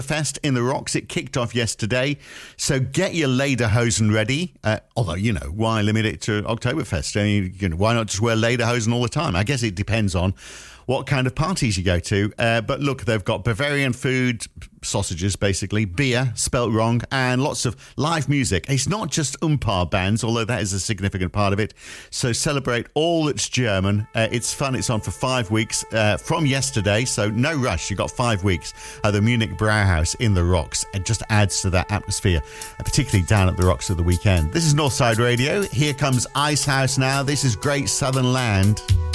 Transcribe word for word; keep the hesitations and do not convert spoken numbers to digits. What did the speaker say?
Fest in the Rocks. It kicked off yesterday, so get your lederhosen ready. Uh, although, you know, why limit it to Oktoberfest? I mean, you know, why not just wear lederhosen all the time? I guess it depends on what kind of parties you go to. Uh, but look, they've got Bavarian food, sausages basically, beer, spelt wrong, and lots of live music. It's not just Umpar bands, although that is a significant part of it. So celebrate all that's German. Uh, it's fun. It's on for five weeks uh, from yesterday, so no rush. You've got five weeks at the Munich Brauhaus in the Rocks. It just adds to that atmosphere, uh, particularly down at the Rocks at the weekend. This is Northside Radio. Here comes Icehouse now. This is Great Southern Land.